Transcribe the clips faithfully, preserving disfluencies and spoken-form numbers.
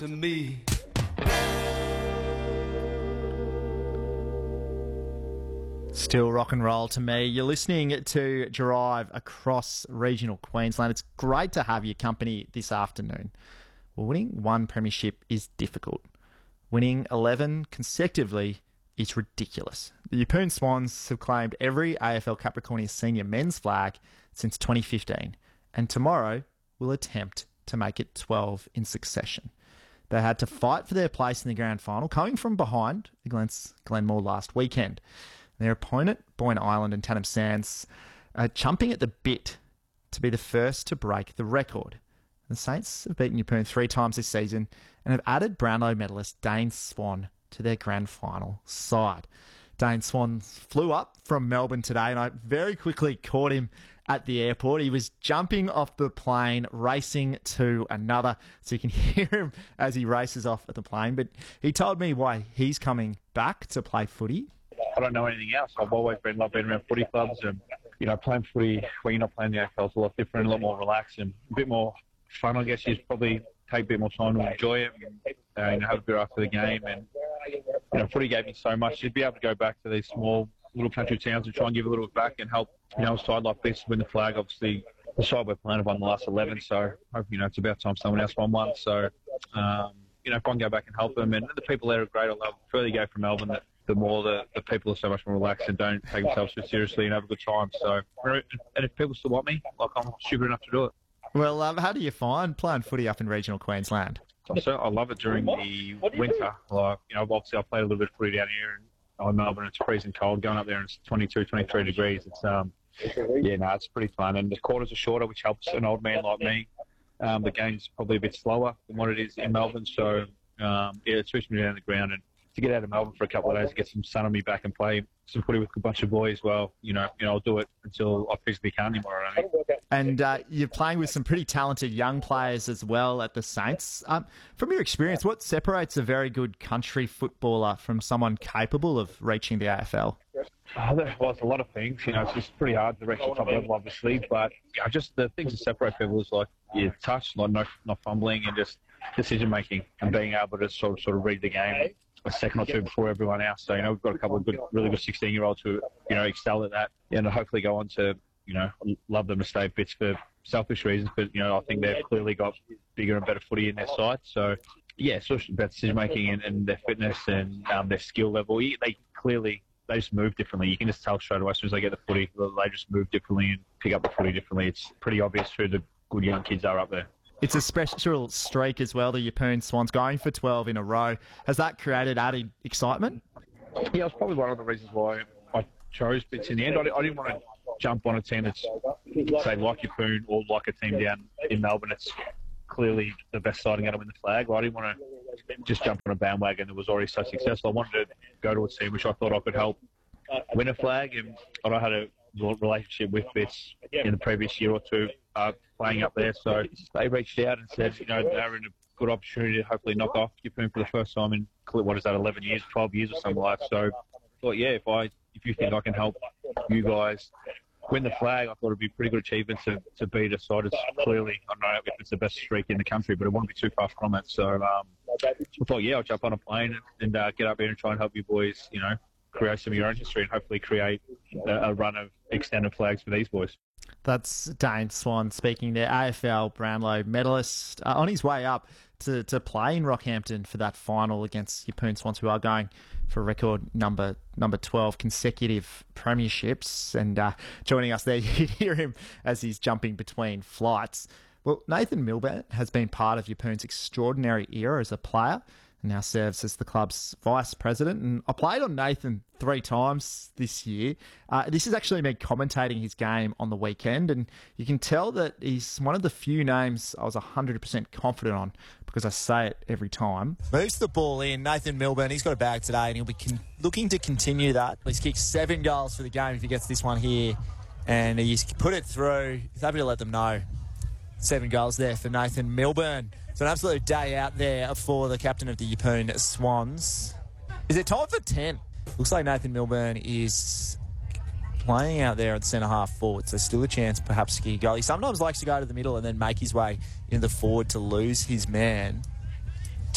to me. Still rock and roll to me. You're listening to Drive across regional Queensland. It's great to have your company this afternoon. Well, winning one premiership is difficult. Winning eleven consecutively is ridiculous. The Yeppoon Swans have claimed every A F L Capricornia senior men's flag since twenty fifteen, and tomorrow will attempt to make it twelve in succession. They had to fight for their place in the grand final, coming from behind against Glenmore last weekend. Their opponent, Boyne Island and Tannum Sands, are chumping at the bit to be the first to break the record. The Saints have beaten Yeppoon three times this season and have added Brownlow medalist Dane Swan to their grand final side. Dane Swan flew up from Melbourne today, and I very quickly caught him at the airport. He was jumping off the plane, racing to another, so you can hear him as he races off at the plane. But he told me why he's coming back to play footy. I don't know anything else. I've always been loved being around footy clubs, and you know, playing footy when you're not playing the A F L is a lot different, a lot more relaxed and a bit more fun. I guess you probably take a bit more time to enjoy it, and uh, you know, have a beer after the game. And you know, footy gave me so much. You'd be able to go back to these small little country towns and try and give a little bit back and help. You know, a side like this win the flag. Obviously, the side we're playing have won the last eleven, so you know, it's about time someone else won one. So um, you know, if I can go back and help them, and the people there are great. I love. The further you go from Melbourne, that the more the, the people are so much more relaxed and don't take themselves too seriously and have a good time. So, and if people still want me, like, I'm stupid enough to do it. Well, um, how do you find playing footy up in regional Queensland? So I love it during the winter. Like, you know, obviously I played a little bit of footy down here in, in Melbourne. It's freezing cold. Going up there and it's twenty-two, twenty-three degrees. It's um, yeah, no, it's pretty fun. And the quarters are shorter, which helps an old man like me. Um, the game's probably a bit slower than what it is in Melbourne. So um, yeah, it suits me down the ground. And to get out of Melbourne for a couple of days, get some sun on me back and play some footy with a bunch of boys, well, you know, you know, I'll do it until I physically can't anymore. I think. And uh, you're playing with some pretty talented young players as well at the Saints. Um, from your experience, what separates a very good country footballer from someone capable of reaching the A F L? Oh, there, well, it's a lot of things. You know, it's just pretty hard to reach the top level, obviously. But you know, just the things that separate people is like your touch, like no, not fumbling, and just decision making and being able to sort of sort of read the game a second or two before everyone else. So, you know, we've got a couple of good, really good sixteen-year-olds who, you know, excel at that and hopefully go on to, you know, love them to stay bits for selfish reasons. But, you know, I think they've clearly got bigger and better footy in their sights. So, yeah, it's just about decision-making and, and their fitness and um, their skill level. They clearly, they just move differently. You can just tell straight away as soon as they get the footy, they just move differently and pick up the footy differently. It's pretty obvious who the good young kids are up there. It's a special streak as well, the Yeppoon Swans going for twelve in a row. Has that created added excitement? Yeah, it's probably one of the reasons why I chose Bits in the end. I, I didn't want to jump on a team that's, say, like Yeppoon or like a team down in Melbourne. It's clearly the best side and going to win the flag. I didn't want to just jump on a bandwagon that was already so successful. I wanted to go to a team which I thought I could help win a flag, and I had a relationship with Bits in the previous year or two. Uh, playing up there, so they reached out and said, you know, they're in a good opportunity to hopefully knock off Yeppoon for the first time in, what is that, eleven years, twelve years or something like that. So I thought, yeah, if I, if you think I can help you guys win the flag, I thought it'd be a pretty good achievement to, to beat a side. It's clearly, I don't know if it's the best streak in the country, but it wouldn't be too far from it. So um, I thought, yeah, I'll jump on a plane and uh, get up here and try and help you boys, you know, create some of your own history and hopefully create a, a run of extended flags for these boys. That's Dane Swan speaking there, A F L Brownlow medalist, uh, on his way up to, to play in Rockhampton for that final against Yeppoon Swans, who are going for record number number twelve consecutive premierships. And uh, joining us there, you hear him as he's jumping between flights. Well, Nathan Milburn has been part of Yeppoon's extraordinary era as a player and now serves as the club's vice president. And I played on Nathan three times this year. Uh, this has actually been commentating his game on the weekend, and you can tell that he's one of the few names I was one hundred percent confident on because I say it every time. Moves the ball in. Nathan Milburn, he's got a bag today, and he'll be con- looking to continue that. He's kicked seven goals for the game if he gets this one here, and he's put it through. He's happy to let them know. Seven goals there for Nathan Milburn. So an absolute day out there for the captain of the Yeppoon Swans. Is it time for ten? Looks like Nathan Milburn is playing out there at centre-half forward, so still a chance perhaps to get a goal. He sometimes likes to go to the middle and then make his way into the forward to lose his man.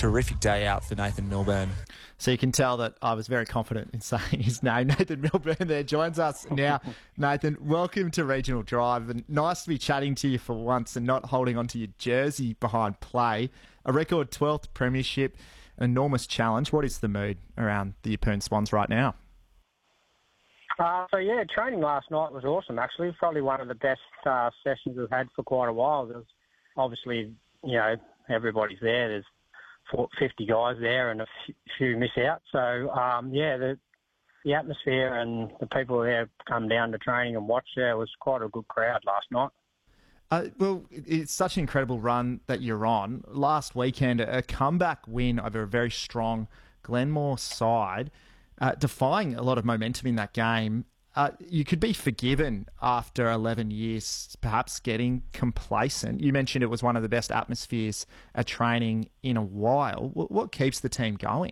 terrific day out for Nathan Milburn. So you can tell that I was very confident in saying his name. Nathan Milburn there joins us now. Nathan, welcome to Regional Drive. And nice to be chatting to you for once and not holding onto your jersey behind play. A record twelfth premiership, an enormous challenge. What is the mood around the Yeppoon Swans right now? Uh, so, yeah, training last night was awesome, actually. Probably one of the best uh, sessions we've had for quite a while. There was obviously, you know, everybody's there. There's fifty guys there and a few miss out. So, um, yeah, the the atmosphere and the people there come down to training and watch there was quite a good crowd last night. Uh, well, it's such an incredible run that you're on. Last weekend, a comeback win over a very strong Glenmore side, uh, defying a lot of momentum in that game. Uh, you could be forgiven after eleven years, perhaps getting complacent. You mentioned it was one of the best atmospheres at training in a while. What keeps the team going?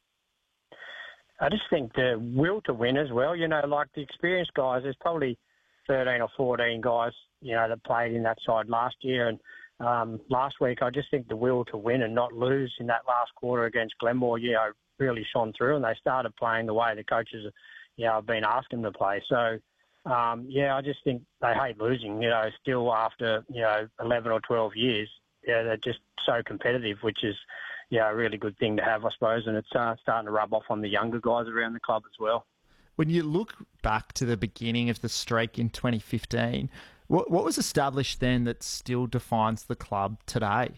I just think the will to win as well. You know, like the experienced guys, there's probably thirteen or fourteen guys, you know, that played in that side last year. And um, last week, I just think the will to win and not lose in that last quarter against Glenmore, you know, really shone through. And they started playing the way the coaches Yeah, I've been asking them to play. So, um, yeah, I just think they hate losing, you know, still after, you know, eleven or twelve years. Yeah, they're just so competitive, which is, yeah, a really good thing to have, I suppose. And it's uh, starting to rub off on the younger guys around the club as well. When you look back to the beginning of the streak in twenty fifteen, what, what was established then that still defines the club today?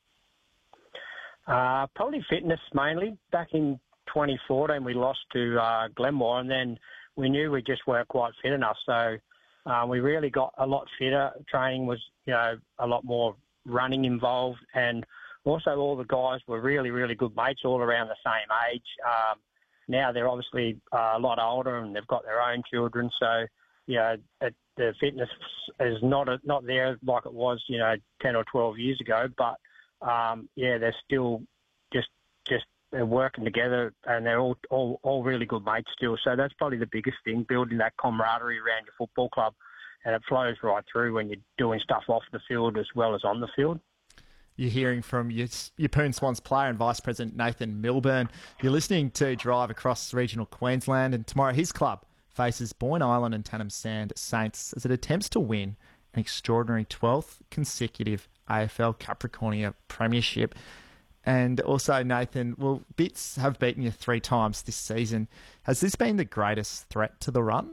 Uh, probably fitness mainly. Back in twenty fourteen, we lost to uh, Glenmore, and then we knew we just weren't quite fit enough. So uh, we really got a lot fitter. Training was, you know, a lot more running involved, and also all the guys were really, really good mates, all around the same age. Um, now they're obviously uh, a lot older, and they've got their own children. So, you know, it, the fitness is not a, not there like it was, you know, ten or twelve years ago. But um, yeah, they're still just just. They're working together, and they're all, all all really good mates still. So that's probably the biggest thing, building that camaraderie around your football club, and it flows right through when you're doing stuff off the field as well as on the field. You're hearing from your Yeppoon Swans player and Vice President Nathan Milburn. You're listening to Drive across regional Queensland, and tomorrow his club faces Boyne Island and Tannum Sand Saints as it attempts to win an extraordinary twelfth consecutive A F L Capricornia Premiership. And also, Nathan, well, Bits have beaten you three times this season. Has this been the greatest threat to the run?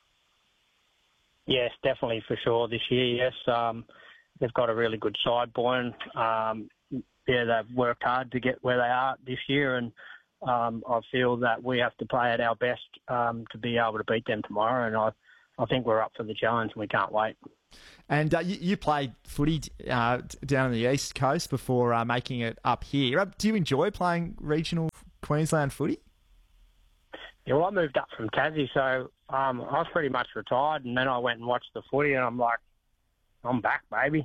Yes, definitely, for sure, this year, yes. Um, they've got a really good side, Boyne. Um, yeah, they've worked hard to get where they are this year, and um, I feel that we have to play at our best um, to be able to beat them tomorrow, and I, I think we're up for the challenge, and we can't wait. And uh, you, you played footy uh, down on the East Coast before uh, making it up here. Do you enjoy playing regional Queensland footy? Yeah, well, I moved up from Tassie, so um, I was pretty much retired, and then I went and watched the footy, and I'm like, I'm back, baby.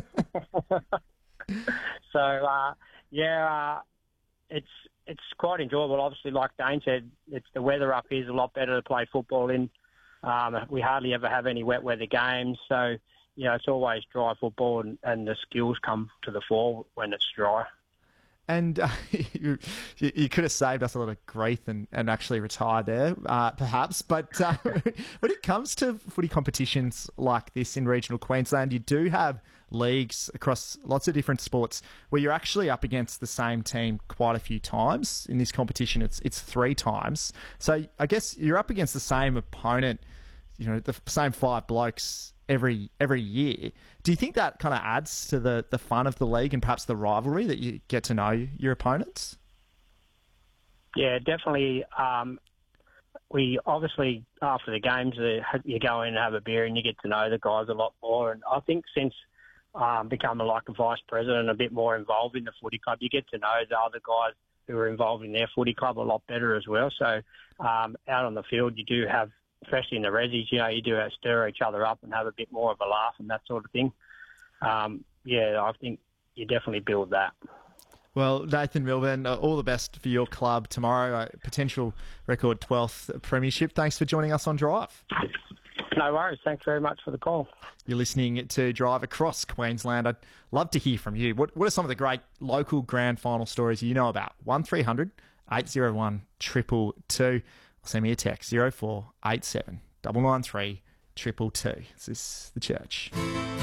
so, uh, yeah, uh, it's it's quite enjoyable. Obviously, like Dane said, it's the weather up here is a lot better to play football in. Um, we hardly ever have any wet weather games, so you know it's always dry football, and, and the skills come to the fore when it's dry. And uh, you, you could have saved us a lot of grief and, and actually retired there, uh, perhaps. But uh, when it comes to footy competitions like this in regional Queensland, you do have leagues across lots of different sports where you're actually up against the same team quite a few times. In this competition, it's it's three times. So I guess you're up against the same opponent, you know, the same five blokes every every year. Do you think that kind of adds to the, the fun of the league and perhaps the rivalry that you get to know your opponents? Yeah, definitely. Um, we obviously, after the games, uh, you go in and have a beer and you get to know the guys a lot more. And I think since um, becoming like a vice president, a bit more involved in the footy club, you get to know the other guys who are involved in their footy club a lot better as well. So um, out on the field, you do have, especially in the resis, you know, you do stir each other up and have a bit more of a laugh and that sort of thing. Um, yeah, I think you definitely build that. Well, Nathan Milburn, uh, all the best for your club tomorrow, uh, potential record twelfth premiership. Thanks for joining us on Drive. No worries. Thanks very much for the call. You're listening to Drive Across Queensland. I'd love to hear from you. What What are some of the great local grand final stories you know about? one three hundred eight oh one two two two. Send me a text, zero four eight seven nine nine three two two two. Is this the church?